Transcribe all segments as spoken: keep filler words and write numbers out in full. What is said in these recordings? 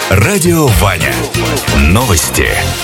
Радио Ваня. Новости.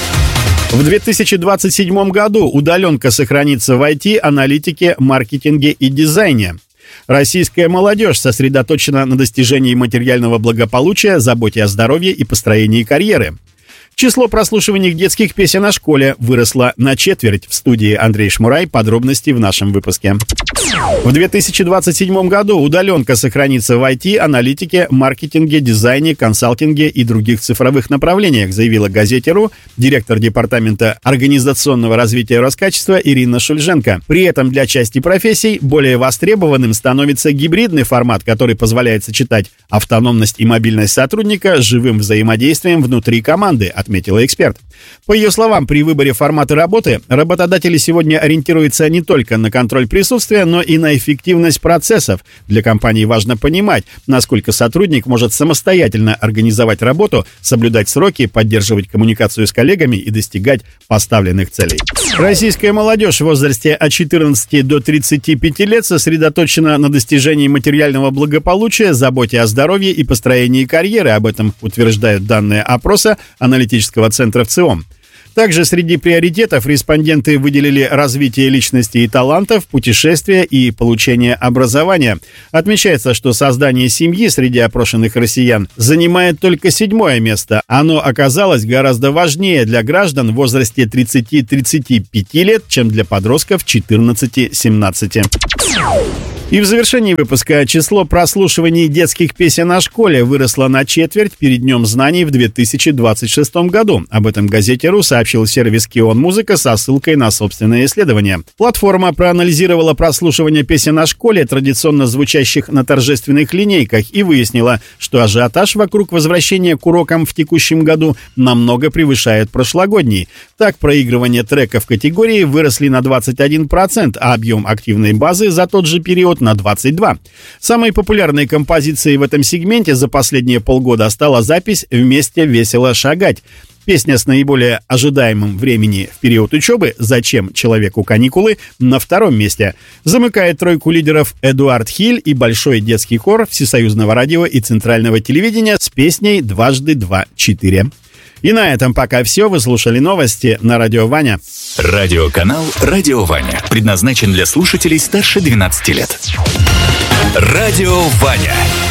В две тысячи двадцать седьмом году удаленка сохранится в ай ти, аналитике, маркетинге и дизайне. Российская молодежь сосредоточена на достижении материального благополучия, заботе о здоровье и построении карьеры. Число прослушиваний детских песен о школе выросло на четверть. В студии Андрей Шмурай. Подробности в нашем выпуске. В две тысячи двадцать седьмом году удаленка сохранится в ай ти, аналитике, маркетинге, дизайне, консалтинге и других цифровых направлениях, заявила «Газете.ру» директор департамента организационного развития Роскачества Ирина Шульженко. При этом для части профессий более востребованным становится гибридный формат, который позволяет сочетать автономность и мобильность сотрудника с живым взаимодействием внутри команды, отметила эксперт. По ее словам, при выборе формата работы работодатели сегодня ориентируются не только на контроль присутствия, но и на эффективность процессов. Для компании важно понимать, насколько сотрудник может самостоятельно организовать работу, соблюдать сроки, поддерживать коммуникацию с коллегами и достигать поставленных целей. Российская молодежь в возрасте от четырнадцати до тридцати пяти лет сосредоточена на достижении материального благополучия, заботе о здоровье и построении карьеры. Об этом утверждают данные опроса аналитического центра ВЦИОМ. Также среди приоритетов респонденты выделили развитие личности и талантов, путешествия и получение образования. Отмечается, что создание семьи среди опрошенных россиян занимает только седьмое место. Оно оказалось гораздо важнее для граждан в возрасте тридцати-тридцати пяти лет, чем для подростков четырнадцати-семнадцати. И в завершении выпуска число прослушиваний детских песен о школе выросло на четверть перед Днем знаний в две тысячи двадцать шестом году. Об этом «Газете.ру» сообщил сервис «Кион Музыка» со ссылкой на собственное исследование. Платформа проанализировала прослушивание песен о школе, традиционно звучащих на торжественных линейках, и выяснила, что ажиотаж вокруг возвращения к урокам в текущем году намного превышает прошлогодний. Так, проигрывание треков категории выросли на двадцать один процент, а объем активной базы за тот же период на двадцать два процента. Самой популярной композицией в этом сегменте за последние полгода стала запись «Вместе весело шагать». Песня с наиболее ожидаемым времени в период учебы «Зачем человеку каникулы» на втором месте. Замыкает тройку лидеров Эдуард Хиль и большой детский хор Всесоюзного радио и Центрального телевидения с песней «Дважды два четыре». И на этом пока все. Вы слушали новости на Радио Ваня. Радиоканал «Радио Ваня» предназначен для слушателей старше двенадцати лет. Радио Ваня.